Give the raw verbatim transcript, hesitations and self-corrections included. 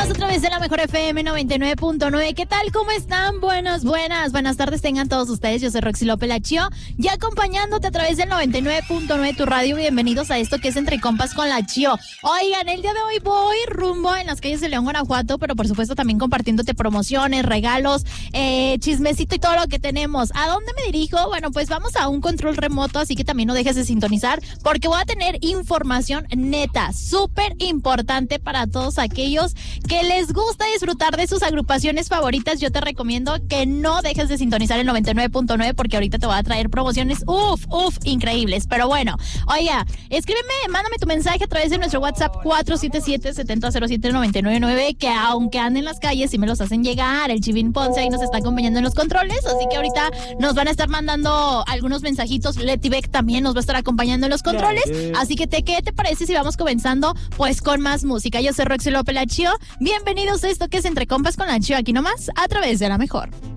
a través de la Mejor F M noventa y nueve punto nueve. ¿Qué tal? ¿Cómo están? Buenas, buenas, buenas tardes tengan todos ustedes. Yo soy Roxy López La Chio, ya acompañándote a través del noventa y nueve punto nueve tu radio. Bienvenidos a esto que es Entre Compas con La Chio. Oigan, el día de hoy voy rumbo en las calles de León, Guanajuato, pero por supuesto también compartiéndote promociones, regalos, eh, chismecito y todo lo que tenemos. ¿A dónde me dirijo? Bueno, pues vamos a un control remoto, así que también no dejes de sintonizar porque voy a tener información neta, súper importante para todos aquellos que les gusta disfrutar de sus agrupaciones favoritas. Yo te recomiendo que no dejes de sintonizar el noventa y nueve punto nueve porque ahorita te voy a traer promociones uf, uf, increíbles. Pero bueno, oiga, escríbeme, mándame tu mensaje a través de nuestro WhatsApp cuatro siete siete, siete cero cero siete, nueve nueve nueve, que aunque anden en las calles sí me los hacen llegar. El Chivín Ponce ahí nos está acompañando en los controles, así que ahorita nos van a estar mandando algunos mensajitos. Leti Beck también nos va a estar acompañando en los controles, así que te, ¿qué te parece si vamos comenzando pues con más música? Yo soy Roxy López La Chio. Bienvenidos a esto que es Entre Compas con La Chio, aquí nomás, a través de La Mejor.